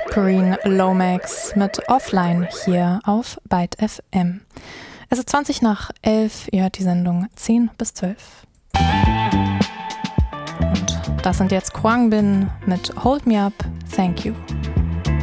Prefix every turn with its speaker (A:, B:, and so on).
A: Corinne Lomax mit Offline hier auf Byte FM. Es ist 20 nach 11, ihr hört die Sendung 10 bis 12. Und das sind jetzt Khruangbin mit Hold Me Up, Thank You.